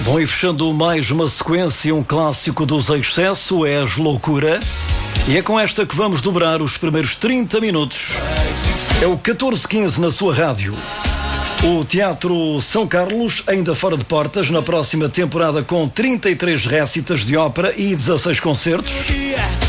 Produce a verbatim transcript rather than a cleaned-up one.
Vão ir fechando mais uma sequência, um clássico dos Excesso, És Loucura. E é com esta que vamos dobrar os primeiros trinta minutos. É o catorze quinze na sua rádio. O Teatro São Carlos, ainda fora de portas, na próxima temporada com trinta e três récitas de ópera e dezasseis concertos.